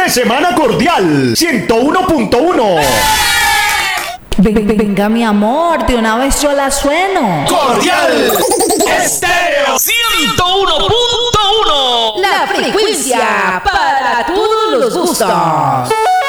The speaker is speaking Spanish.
de semana cordial 101.1. Venga, mi amor, de una vez yo la sueno. Cordial Estéreo 101.1. La frecuencia para todos los gustos.